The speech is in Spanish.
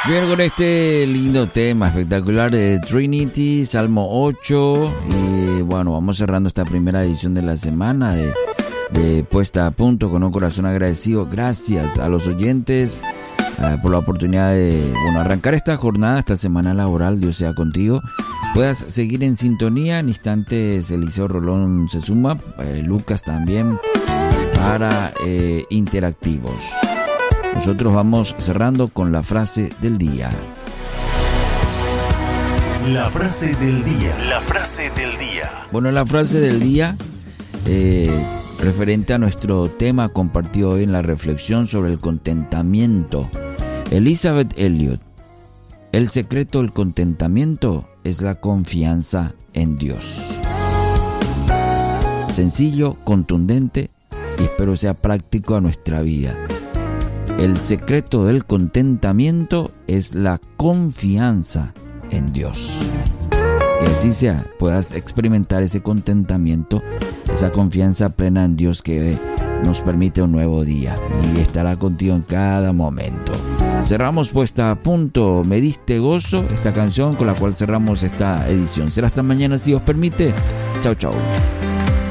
Bien, con este lindo tema espectacular de Trinity, Salmo 8. Y bueno, vamos cerrando esta primera edición de la semana de Puesta a Punto con un corazón agradecido. Gracias a los oyentes por la oportunidad de arrancar esta jornada, esta semana laboral. Dios sea contigo. Puedas seguir en sintonía. En instantes Eliseo Rolón se suma, Lucas también, para interactivos. Nosotros vamos cerrando con la frase del día. La frase del día. La frase del día. Bueno, la frase del día, referente a nuestro tema compartido hoy en la reflexión sobre el contentamiento. Elizabeth Elliot: el secreto del contentamiento es la confianza en Dios. Sencillo, contundente y espero sea práctico a nuestra vida. El secreto del contentamiento es la confianza en Dios. Que así sea, puedas experimentar ese contentamiento, esa confianza plena en Dios que nos permite un nuevo día y estará contigo en cada momento. Cerramos Puesta a Punto, Me Diste Gozo, esta canción con la cual cerramos esta edición. Será hasta mañana si Dios permite. Chau, chau.